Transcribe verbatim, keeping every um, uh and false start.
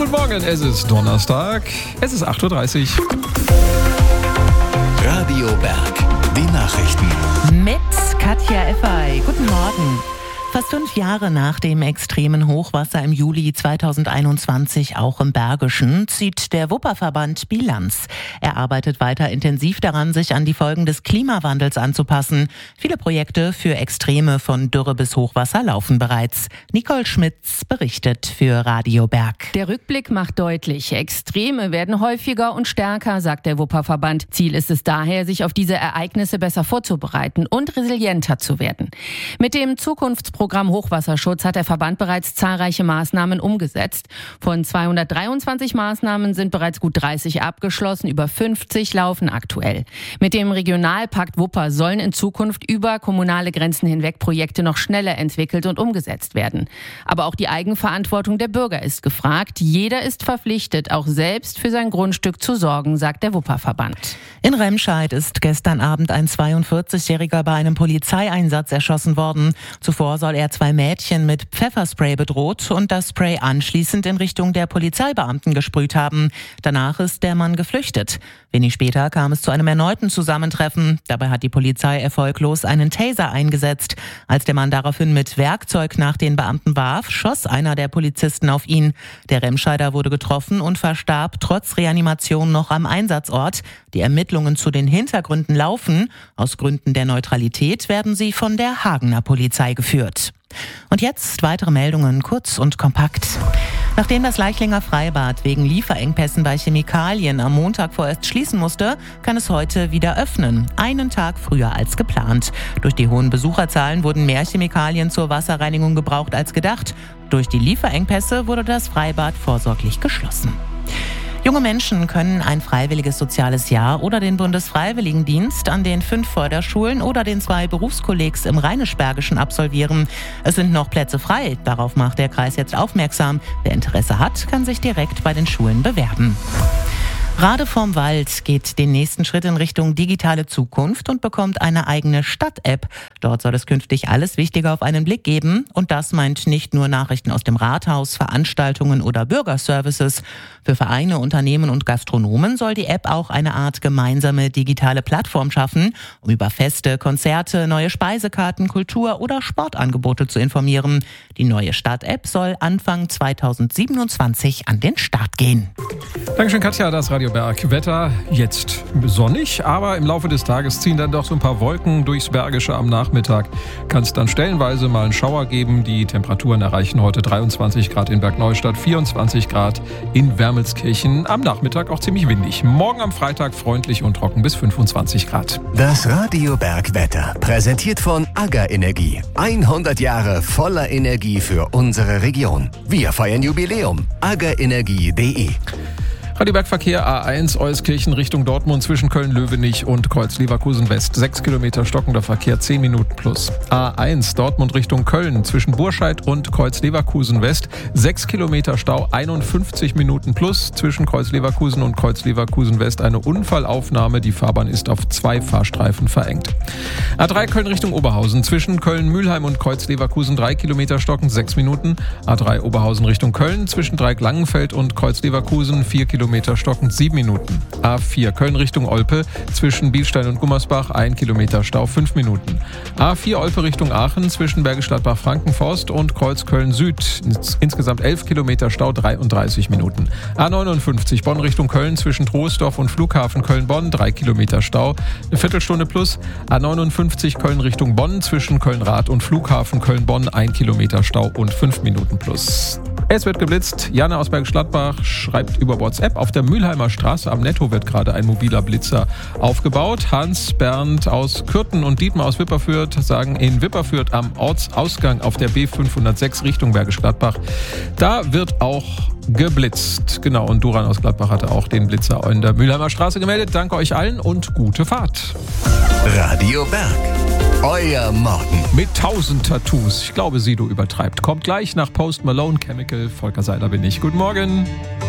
guten Morgen, es ist Donnerstag, es ist acht Uhr dreißig. Radio Berg, die Nachrichten. Mit Katja Effay. Guten Morgen. Fast fünf Jahre nach dem extremen Hochwasser im Juli zweitausendeinundzwanzig, auch im Bergischen, zieht der Wupperverband Bilanz. Er arbeitet weiter intensiv daran, sich an die Folgen des Klimawandels anzupassen. Viele Projekte für Extreme von Dürre bis Hochwasser laufen bereits. Nicole Schmitz berichtet für Radio Berg. Der Rückblick macht deutlich, Extreme werden häufiger und stärker, sagt der Wupperverband. Ziel ist es daher, sich auf diese Ereignisse besser vorzubereiten und resilienter zu werden. Mit dem Zukunftsprogramm Hochwasserschutz hat der Verband bereits zahlreiche Maßnahmen umgesetzt. Von zweihundertdreiundzwanzig Maßnahmen sind bereits gut dreißig abgeschlossen, über fünfzig laufen aktuell. Mit dem Regionalpakt Wupper sollen in Zukunft über kommunale Grenzen hinweg Projekte noch schneller entwickelt und umgesetzt werden. Aber auch die Eigenverantwortung der Bürger ist gefragt. Jeder ist verpflichtet, auch selbst für sein Grundstück zu sorgen, sagt der Wupperverband. In Remscheid ist gestern Abend ein zweiundvierzigjähriger bei einem Polizeieinsatz erschossen worden. Zuvor soll er zwei Mädchen mit Pfefferspray bedroht und das Spray anschließend in Richtung der Polizeibeamten gesprüht haben. Danach ist der Mann geflüchtet. Wenig später kam es zu einem erneuten Zusammentreffen. Dabei hat die Polizei erfolglos einen Taser eingesetzt. Als der Mann daraufhin mit Werkzeug nach den Beamten warf, schoss einer der Polizisten auf ihn. Der Remscheider wurde getroffen und verstarb trotz Reanimation noch am Einsatzort. Die Ermittlungen zu den Hintergründen laufen. Aus Gründen der Neutralität werden sie von der Hagener Polizei geführt. Und jetzt weitere Meldungen, kurz und kompakt. Nachdem das Leichlinger Freibad wegen Lieferengpässen bei Chemikalien am Montag vorerst schließen musste, kann es heute wieder öffnen. Einen Tag früher als geplant. Durch die hohen Besucherzahlen wurden mehr Chemikalien zur Wasserreinigung gebraucht als gedacht. Durch die Lieferengpässe wurde das Freibad vorsorglich geschlossen. Junge Menschen können ein freiwilliges soziales Jahr oder den Bundesfreiwilligendienst an den fünf Förderschulen oder den zwei Berufskollegs im Rheinisch-Bergischen absolvieren. Es sind noch Plätze frei. Darauf macht der Kreis jetzt aufmerksam. Wer Interesse hat, kann sich direkt bei den Schulen bewerben. Rade vorm Wald geht den nächsten Schritt in Richtung digitale Zukunft und bekommt eine eigene Stadt-App. Dort soll es künftig alles Wichtige auf einen Blick geben. Und das meint nicht nur Nachrichten aus dem Rathaus, Veranstaltungen oder Bürgerservices. Für Vereine, Unternehmen und Gastronomen soll die App auch eine Art gemeinsame digitale Plattform schaffen, um über Feste, Konzerte, neue Speisekarten, Kultur- oder Sportangebote zu informieren. Die neue Stadt-App soll Anfang zweitausendsiebenundzwanzig an den Start gehen. Dankeschön, Katja, das Radio Berg. Wetter jetzt sonnig, aber im Laufe des Tages ziehen dann doch so ein paar Wolken durchs Bergische. Am Nachmittag kann es dann stellenweise mal einen Schauer geben. Die Temperaturen erreichen heute dreiundzwanzig Grad in Bergneustadt, vierundzwanzig Grad in Wermelskirchen. Am Nachmittag auch ziemlich windig. Morgen am Freitag freundlich und trocken bis fünfundzwanzig Grad. Das Radio Berg Wetter, präsentiert von AGA Energie. hundert Jahre voller Energie für unsere Region. Wir feiern Jubiläum. aga energie punkt de. Radio Berg Verkehr A eins Euskirchen Richtung Dortmund zwischen Köln-Löwenich und Kreuz-Leverkusen West. sechs Kilometer stockender Verkehr, zehn Minuten plus. A eins Dortmund Richtung Köln zwischen Burscheid und Kreuz-Leverkusen West. sechs Kilometer Stau, einundfünfzig Minuten plus. Zwischen Kreuz-Leverkusen und Kreuz-Leverkusen West eine Unfallaufnahme. Die Fahrbahn ist auf zwei Fahrstreifen verengt. A drei Köln Richtung Oberhausen zwischen Köln-Mühlheim und Kreuz-Leverkusen drei Kilometer stockend, sechs Minuten. A drei Oberhausen Richtung Köln zwischen Dreieck-Langenfeld und Kreuz-Leverkusen vier Kilometer stockend, sieben Minuten. A vier Köln Richtung Olpe zwischen Bielstein und Gummersbach ein Kilometer Stau, fünf Minuten. A vier Olpe Richtung Aachen zwischen Bergisch Gladbach-Frankenforst und Kreuz Köln Süd. Insgesamt elf Kilometer Stau, dreiunddreißig Minuten. A neunundfünfzig Bonn Richtung Köln zwischen Troisdorf und Flughafen Köln-Bonn drei Kilometer Stau, eine Viertelstunde plus. A neunundfünfzig Köln Richtung Bonn zwischen Köln-Rath und Flughafen Köln-Bonn ein Kilometer Stau und fünf Minuten plus. Es wird geblitzt. Jana aus Bergisch Gladbach schreibt über WhatsApp, auf der Mülheimer Straße am Netto wird gerade ein mobiler Blitzer aufgebaut. Hans, Bernd aus Kürten und Dietmar aus Wipperfürth sagen, in Wipperfürth am Ortsausgang auf der B fünfhundertsechs Richtung Bergisch Gladbach, da wird auch geblitzt. Genau, und Duran aus Gladbach hatte auch den Blitzer in der Mülheimer Straße gemeldet. Danke euch allen und gute Fahrt. Radio Berg, euer Morgen. Mit tausend Tattoos. Ich glaube, Sido übertreibt. Kommt gleich nach Post Malone, Chemical. Volker Seiler bin ich. Guten Morgen.